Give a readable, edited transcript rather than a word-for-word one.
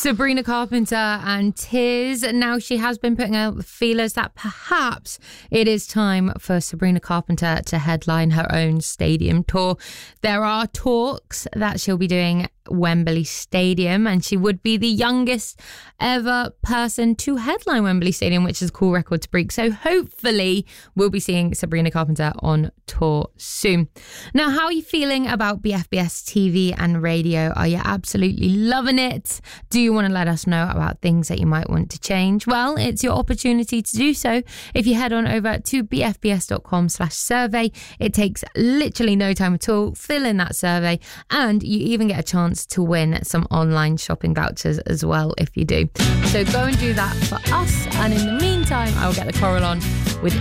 Sabrina Carpenter and Tears. Now she has been putting out the feelers that perhaps it is time for Sabrina Carpenter to headline her own stadium tour. There are talks that she'll be doing Wembley Stadium, and she would be the youngest ever person to headline Wembley Stadium, which is a cool record to break. So hopefully we'll be seeing Sabrina Carpenter on tour soon. Now, how are you feeling about BFBS TV and radio? Are you absolutely loving it? Do you want to let us know about things that you might want to change? Well, it's your opportunity to do so if you head on over to bfbs.com/survey. It takes literally no time at all. Fill in that survey, and you even get a chance to win some online shopping vouchers as well if you do. So go and do that for us, and in the meantime I will get the choral on with